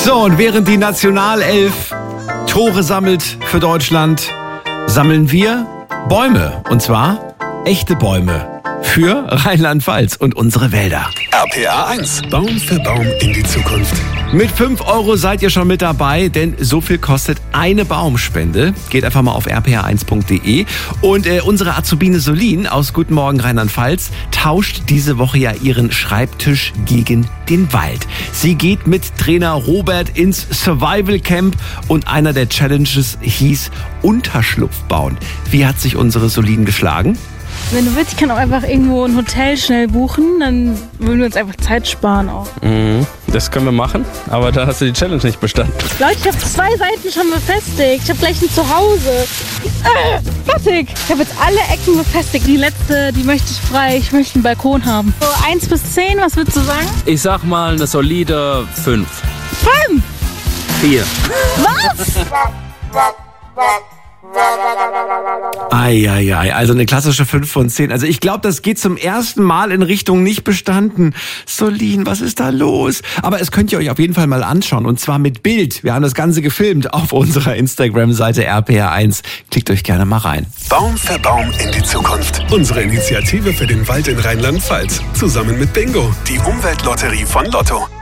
So, und während die Nationalelf Tore sammelt für Deutschland, sammeln wir Bäume. Und zwar echte Bäume für Rheinland-Pfalz und unsere Wälder. RPA 1. Baum für Baum in die Zukunft. Mit 5 € seid ihr schon mit dabei, denn so viel kostet eine Baumspende. Geht einfach mal auf rpa1.de. Und unsere Azubine Solin aus Guten Morgen Rheinland-Pfalz tauscht diese Woche ja ihren Schreibtisch gegen den Wald. Sie geht mit Trainer Robert ins Survival Camp und einer der Challenges hieß Unterschlupf bauen. Wie hat sich unsere Solin geschlagen? Wenn du willst, ich kann auch einfach irgendwo ein Hotel schnell buchen, dann würden wir uns einfach Zeit sparen auch. Das können wir machen, aber da hast du die Challenge nicht bestanden. Leute, ich habe 2 Seiten schon befestigt. Ich habe gleich ein Zuhause. Fertig. Ich habe jetzt alle Ecken befestigt. Die letzte, die möchte ich frei. Ich möchte einen Balkon haben. So 1 bis 10, was würdest du sagen? Ich sag mal eine solide 5. 5. 4. Was? Eieiei, also eine klassische 5 von 10. Also ich glaube, das geht zum ersten Mal in Richtung nicht bestanden. Solin, was ist da los? Aber es könnt ihr euch auf jeden Fall mal anschauen und zwar mit Bild. Wir haben das Ganze gefilmt auf unserer Instagram-Seite RPA1. Klickt euch gerne mal rein. Baum für Baum in die Zukunft. Unsere Initiative für den Wald in Rheinland-Pfalz. Zusammen mit Bingo, die Umweltlotterie von Lotto.